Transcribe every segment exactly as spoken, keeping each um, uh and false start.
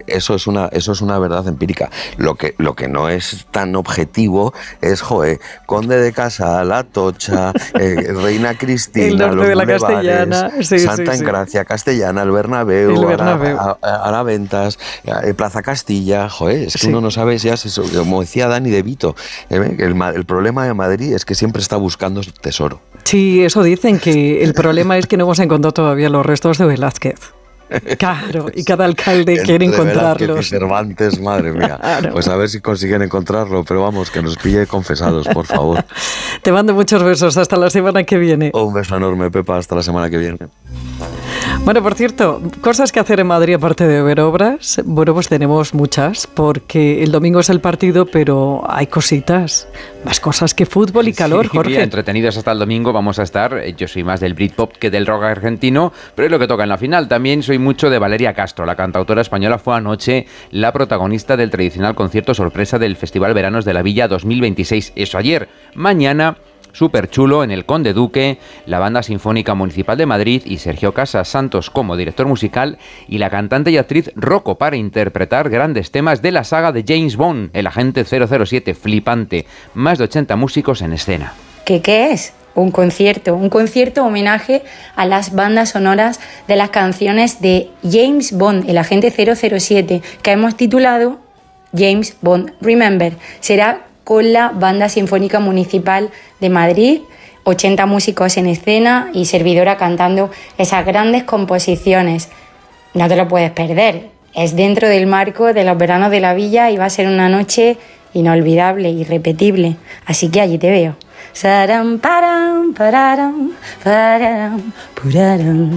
eso es una eso es una verdad empírica. Lo que lo que no es tan objetivo es, joe, Conde de Casa, La Tocha, eh, Reina Cristina, el norte los de la bulevares, Castellana, sí, Santa sí, sí. Engracia, Castellana, el Bernabéu, el Bernabéu. Ara, a, Araventas, eh, Plaza Castilla, joe, es que Sí. uno no sabe ya, si eso, como decía Dani de Vito, eh, el, el problema de Madrid es que siempre está buscando tesoro. Sí, eso dicen, que el problema es que no hemos encontrado todavía los restos de Velázquez. Claro, y cada alcalde Entre quiere Velázquez encontrarlos. y Cervantes, madre mía. Claro. Pues a ver si consiguen encontrarlo, pero vamos, que nos pille confesados, por favor. Te mando muchos besos, hasta la semana que viene. Un beso enorme, Pepa, hasta la semana que viene. Bueno, por cierto, cosas que hacer en Madrid aparte de ver obras, bueno, pues tenemos muchas, porque el domingo es el partido, pero hay cositas, más cosas que fútbol y calor, Sí, Jorge. mira, entretenidos hasta el domingo vamos a estar. Yo soy más del Britpop que del rock argentino, pero es lo que toca en la final. También soy mucho de Valeria Castro, la cantautora española. Fue anoche la protagonista del tradicional concierto sorpresa del Festival Veranos de la Villa dos mil veintiséis. Eso ayer. Mañana, súper chulo, en el Conde Duque, la Banda Sinfónica Municipal de Madrid y Sergio Casas Santos como director musical y la cantante y actriz Rocco para interpretar grandes temas de la saga de James Bond, el agente cero cero siete, flipante. Más de ochenta músicos en escena. ¿Qué, qué es? Un concierto, un concierto homenaje a las bandas sonoras de las canciones de James Bond, el agente cero cero siete, que hemos titulado James Bond Remember. Será con la Banda Sinfónica Municipal de Madrid, ochenta músicos en escena y servidora cantando esas grandes composiciones. No te lo puedes perder. Es dentro del marco de los veranos de la Villa y va a ser una noche inolvidable, irrepetible. Así que allí te veo. Saram, param, pararam, pararam, puraram.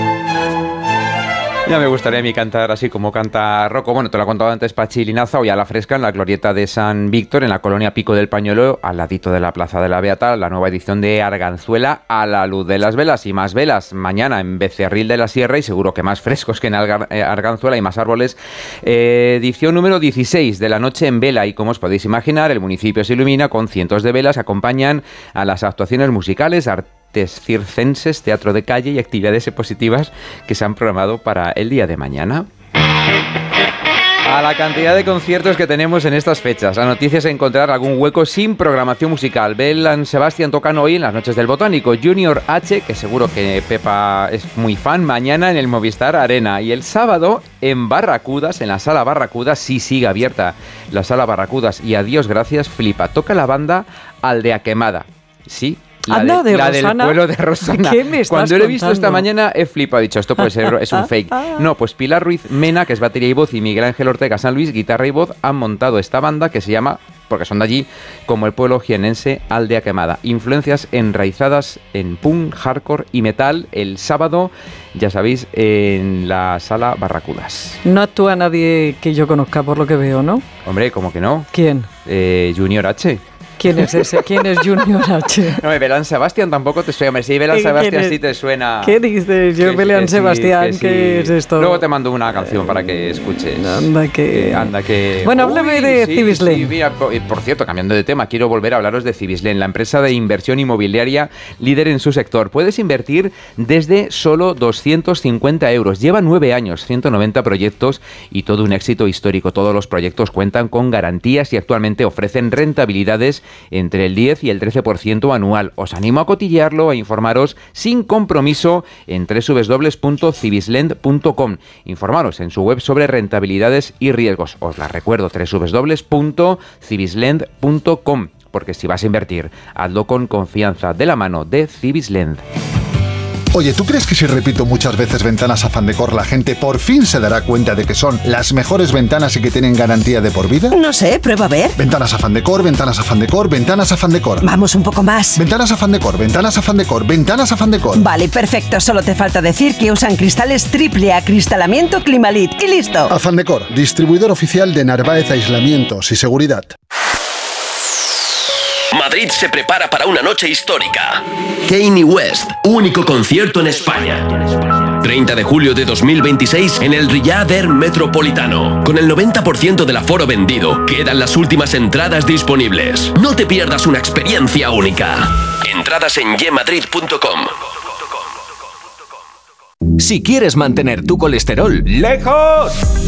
Ya me gustaría a mí cantar así como canta Rocco. Bueno, te lo he contado antes, Pachi Linaza, hoy a la fresca en la glorieta de San Víctor, en la colonia Pico del Pañuelo, al ladito de la Plaza de la Beata, la nueva edición de Arganzuela a la luz de las velas. Y más velas mañana en Becerril de la Sierra, y seguro que más frescos que en Arganzuela y más árboles. Eh, edición número dieciséis de la noche en vela, y como os podéis imaginar, el municipio se ilumina con cientos de velas, acompañan a las actuaciones musicales, artísticas, circenses, teatro de calle y actividades expositivas que se han programado para el día de mañana. A la cantidad de conciertos que tenemos en estas fechas, la noticia es encontrar algún hueco sin programación musical. Bell and Sebastian tocan hoy en las noches del Botánico. Junior H, que seguro que Pepa es muy fan, mañana en el Movistar Arena. Y el sábado en Barracudas, en la Sala Barracudas, sí sigue abierta la Sala Barracudas. Y adiós, gracias, flipa. Toca la banda Aldea Quemada. Sí. La, Anda, de, de la del pueblo de Rosana. ¿Qué me estás Cuando lo he visto contando? esta mañana he flipado, he dicho, esto puede ser, es un fake. No, pues Pilar Ruiz Mena, que es batería y voz, y Miguel Ángel Ortega San Luis, guitarra y voz, han montado esta banda que se llama, porque son de allí, como el pueblo jienense, Aldea Quemada. Influencias enraizadas en punk, hardcore y metal. El sábado, ya sabéis, en la Sala Barracudas. No actúa nadie que yo conozca, por lo que veo, ¿no? Hombre, ¿cómo que no? ¿Quién? Eh, Junior H. ¿Quién es ese? ¿Quién es Junior H? No, Belán Sebastián tampoco te suena. Hombre, sí, Belán Sebastián sí te suena. ¿Qué dices? Yo, Que- Belán que sí, Sebastián, que sí. ¿qué es esto? Luego te mando una canción para que escuches. Anda que... Eh, anda que... Bueno, háblame de sí, Cibislen. sí, mira, por, por cierto, cambiando de tema, quiero volver a hablaros de Cibislen, la empresa de inversión inmobiliaria líder en su sector. Puedes invertir desde solo doscientos cincuenta euros. Lleva nueve años, ciento noventa proyectos y todo un éxito histórico. Todos los proyectos cuentan con garantías y actualmente ofrecen rentabilidades entre el diez y el trece por ciento anual. Os animo a cotillearlo e informaros sin compromiso en doble u doble u doble u punto cibislend punto com. Informaros en su web sobre rentabilidades y riesgos. Os la recuerdo, doble u doble u doble u punto cibislend punto com, porque si vas a invertir, hazlo con confianza, de la mano de Cibislend. Oye, ¿tú crees que si repito muchas veces Ventanas Afán Decor, la gente por fin se dará cuenta de que son las mejores ventanas y que tienen garantía de por vida? No sé, prueba a ver. Ventanas Afán Decor, Ventanas Afán Decor, Ventanas Afán Decor. Vamos un poco más. Ventanas Afán Decor, Ventanas Afán Decor, Ventanas Afán Decor. Vale, perfecto. Solo te falta decir que usan cristales triple acristalamiento Climalit y listo. Afán Decor, distribuidor oficial de Narváez Aislamientos y Seguridad. Madrid se prepara para una noche histórica. Kanye West, único concierto en España. treinta de julio de dos mil veintiséis en el Riyadh Air Metropolitano. Con el noventa por ciento del aforo vendido, quedan las últimas entradas disponibles. No te pierdas una experiencia única. Entradas en ye madrid punto com. Si quieres mantener tu colesterol ¡lejos!